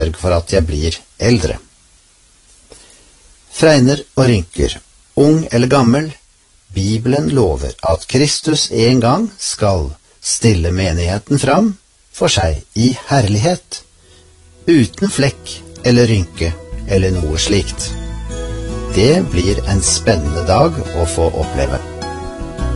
sørg for at jeg blir eldre. Fregner og rynker, ung eller gammel, Bibelen lover at Kristus en gang skal stille menigheten fram for seg i herlighet, uten flekk eller rynke eller noe slikt. Det blir en spennende dag å få oppleve.